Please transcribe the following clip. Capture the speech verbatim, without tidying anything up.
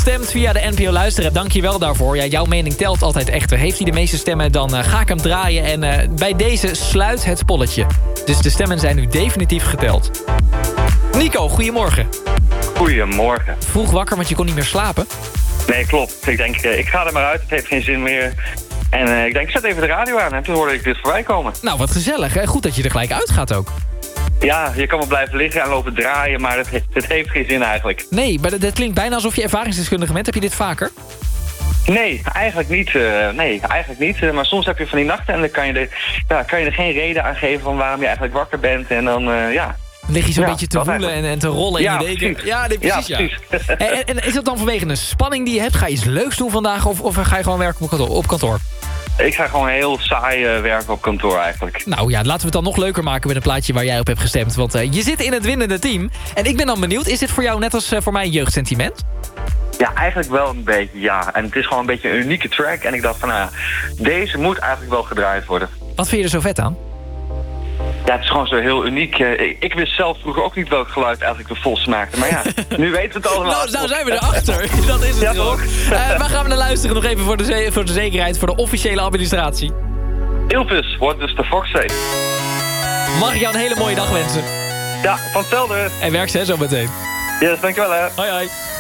stemt via de N P O Luisterapp. Dank je wel daarvoor. Ja, jouw mening telt altijd echt. Heeft hij de meeste stemmen, dan uh, ga ik hem draaien. En uh, bij deze sluit het polletje. Dus de stemmen zijn nu definitief geteld. Nico, goedemorgen. Goedemorgen. Vroeg wakker, want je kon niet meer slapen. Nee, klopt. Ik denk, ik ga er maar uit. Het heeft geen zin meer. En uh, ik denk, ik zet even de radio aan. En toen hoorde ik dit voorbij komen. Nou, wat gezellig. Hè? Goed dat je er gelijk uitgaat ook. Ja, je kan wel blijven liggen en lopen draaien, maar het, het heeft geen zin eigenlijk. Nee, maar dat klinkt bijna alsof je ervaringsdeskundige bent. Heb je dit vaker? Nee, eigenlijk niet. Uh, nee, eigenlijk niet. Uh, maar soms heb je van die nachten en dan kan je, er, ja, kan je er geen reden aan geven van waarom je eigenlijk wakker bent. En dan, uh, ja... Lig je zo'n ja, beetje te voelen en, en te rollen in ja, je deken. Precies. Ja, nee, precies. Ja, precies. Ja. En, en is dat dan vanwege een spanning die je hebt? Ga je iets leuks doen vandaag of, of ga je gewoon werken op kantoor? Op kantoor? Ik ga gewoon heel saai uh, werken op kantoor eigenlijk. Nou ja, laten we het dan nog leuker maken met een plaatje waar jij op hebt gestemd. Want uh, je zit in het winnende team. En ik ben dan benieuwd, is dit voor jou net als uh, voor mij een jeugdsentiment? Ja, eigenlijk wel een beetje, ja. En het is gewoon een beetje een unieke track. En ik dacht van, nou ja, deze moet eigenlijk wel gedraaid worden. Wat vind je er zo vet aan? Ja, het is gewoon zo heel uniek. Ik, ik wist zelf vroeger ook niet welk geluid eigenlijk de Vos maakte. Maar ja, nu weten we het allemaal. Nou, nou zijn we erachter. Dat is het ja, toch. toch? Uh, waar gaan we naar luisteren? Nog even voor de, ze- voor de zekerheid, voor de officiële administratie. Ilpus, what does the fox say? Mag ik jou een hele mooie dag wensen? Ja, van hetzelfde. En werk ze zo meteen. Yes, dankjewel hè. Hoi hoi.